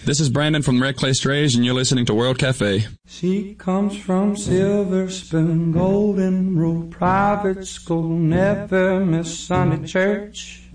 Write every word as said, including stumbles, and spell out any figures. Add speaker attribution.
Speaker 1: This is Brandon from Red Clay Strays, and you're listening to World Cafe.
Speaker 2: She comes from Silver Spoon, Golden Rule Private School, never miss Sunday church.